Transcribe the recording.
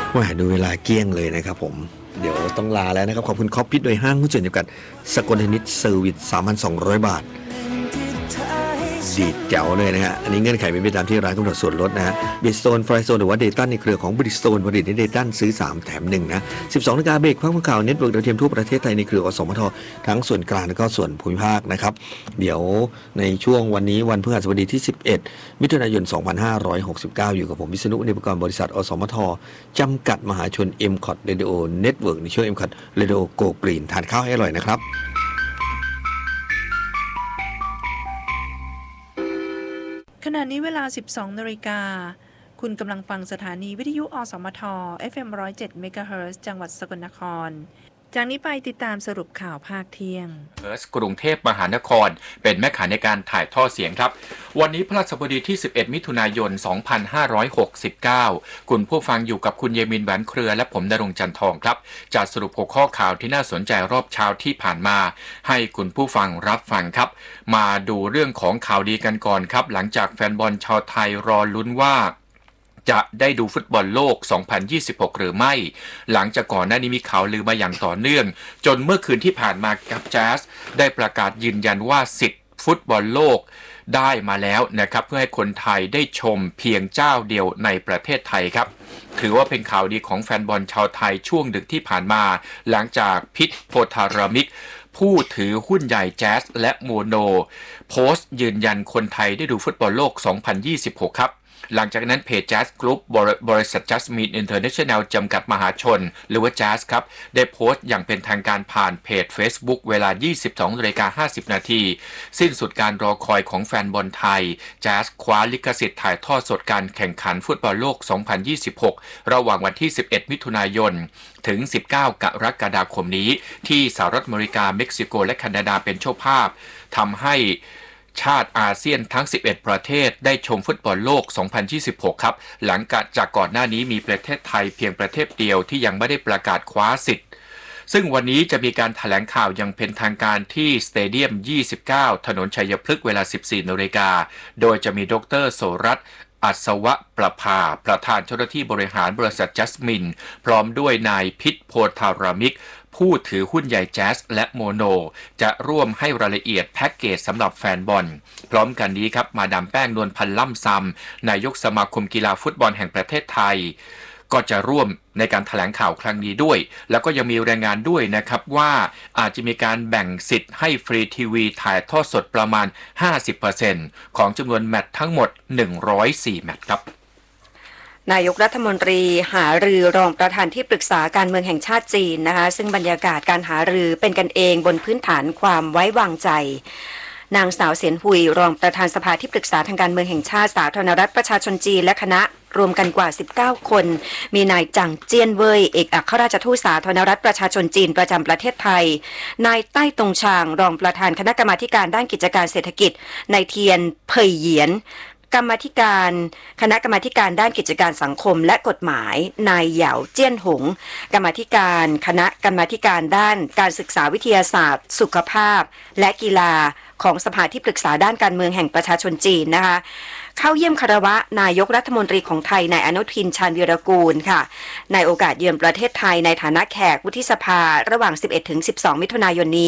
ว่าดูเวลาเกี้ยงเลยนะครับผมเดี๋ยวต้องลาแล้วนะครับขอบคุณคอปพิทโดยห้างหุ้นส่วนจำกัดสกลเทนนิสเซอร์วิส 3,200 บาทดีดเจ๋วเลยนะฮะอันนี้เงื่อนไขเป็นไปตามที่ร้านกำหนดส่วนลดนะฮะบิสโซนไฟโซนหรือว่าเดตันในเครือของบริสโตนผลิตในเดตันซื้อ3แถม1นะ12 นาฬิกาเบรกฟังข่าวเน็ตเวิร์กดาวเทียมทั่วประเทศไทยในเครืออสมททั้งส่วนกลางและก็ส่วนภูมิภาคนะครับเดี๋ยวในช่วงวันนี้วันพฤหัสบดีที่11มิถุนายน2569อยู่กับผมวิษณุนิปกรบริษัทอสมทจำกัดมหาชน MCOT Radio Network ในช่วง MCOT Radio Go Green ทานข้าวให้อร่อยนะครับขณะนี้เวลา 12 นาฬิกาคุณกำลังฟังสถานีวิทยุอสมท FM 107 เมกะเฮิรตซ์จังหวัดสกลนครจากนี้ไปติดตามสรุปข่าวภาคเที่ยงกรุงเทพมหานครเป็นแม่ข่ายในการถ่ายทอดเสียงครับวันนี้พฤหัสบดีที่11มิถุนายน2569คุณผู้ฟังอยู่กับคุณเยมินแหวนเครือและผมณรงค์จันทองครับจะสรุปหัวข้อข่าวที่น่าสนใจรอบเช้าที่ผ่านมาให้คุณผู้ฟังรับฟังครับมาดูเรื่องของข่าวดีกันก่อนครับหลังจากแฟนบอลชาวไทยรอลุ้นว่าจะได้ดูฟุตบอลโลก 2026 หรือไม่ หลังจากก่อนหน้านี้มีข่าวลือมาอย่างต่อเนื่องจนเมื่อคืนที่ผ่านมากับแจ๊สได้ประกาศยืนยันว่าสิทธิ์ฟุตบอลโลกได้มาแล้วนะครับเพื่อให้คนไทยได้ชมเพียงเจ้าเดียวในประเทศไทยครับถือว่าเป็นข่าวดีของแฟนบอลชาวไทยช่วงดึกที่ผ่านมาหลังจากพิษโพธารามิกผู้ถือหุ้นใหญ่แจ๊สและโมโนโพสต์ยืนยันคนไทยได้ดูฟุตบอลโลก 2026 ครับหลังจากนั้นเพจ Jazz Group บริษัท Jasmine International จำกัดมหาชนหรือว่า Jazz ครับได้โพสต์อย่างเป็นทางการผ่านเพจ Facebook เวลา 22:50 นาทีสิ้นสุดการรอคอยของแฟนบอลไทย Jazz คว้าลิขสิทธิ์ถ่ายทอดสดการแข่งขันฟุตบอลโลก 2026 ระหว่างวันที่ 11 มิถุนายนถึง 19 กรกฎาคมนี้ที่สหรัฐอเมริกาเม็กซิโกและแคนาดาเป็นเจ้าภาพทำให้ชาติอาเซียนทั้ง 11 ประเทศได้ชมฟุตบอลโลก 2026 ครับหลังจากก่อนหน้านี้มีประเทศไทยเพียงประเทศเดียวที่ยังไม่ได้ประกาศคว้าสิทธิ์ซึ่งวันนี้จะมีการแถลงข่าวอย่างเป็นทางการที่สเตเดียม 29 ถนนชัยพฤกษ์เวลา 14 นาฬิกาโดยจะมีดร.โสรัตน์อัศวประภาประธานเจ้าหน้าที่บริหารบริษัทจัสมินพร้อมด้วยนายพิษโพธารามิกผู้ถือหุ้นใหญ่แจ๊สและโมโนจะร่วมให้รายละเอียดแพ็กเกจสำหรับแฟนบอลพร้อมกันนี้ครับมาดามแป้งนวลพันธ์ล่ำซำนายกสมาคมกีฬาฟุตบอลแห่งประเทศไทยก็จะร่วมในการแถลงข่าวครั้งนี้ด้วยแล้วก็ยังมีรายงานด้วยนะครับว่าอาจจะมีการแบ่งสิทธิ์ให้ฟรีทีวีถ่ายทอดสดประมาณ 50% ของจำนวนแมตช์ทั้งหมด104แมตช์ครับนายกรัฐมนตรีหารือรองประธานที่ปรึกษาการเมืองแห่งชาติจีนนะคะซึ่งบรรยากาศการหารือเป็นกันเองบนพื้นฐานความไว้วางใจนางสาวเสียนหุยรองประธานสภาที่ปรึกษาทางการเมืองแห่งชาติสาธารณรัฐประชาชนจีนและคณะรวมกันกว่า19คนมีนายจังเจี้ยนเว่ยเอกอัครราชทูตสาธารณรัฐประชาชนจีนประจำประเทศไทยนายใต้ตงชางรองประธานคณะกรรมาการด้านกิจการเศรษฐกิจนายเทียนเผยเหยียนคณะกรรมาการด้านกิจการสังคมและกฎหมายนายเหยาเจี้ยนหงคณะกรรมาการด้านการศึกษาวิทยาศาสตร์สุขภาพและกีฬาของสภาที่ปรึกษาด้านการเมืองแห่งประชาชนจีนนะคะเข้าเยี่ยมคารวะนายกรัฐมนตรีของไทยนายอนุทินชาญวีรกูลค่ะในโอกาสเยือนประเทศไทยในฐานะแขกวุฒิสภาระหว่าง 11-12 มิถุนายนนี้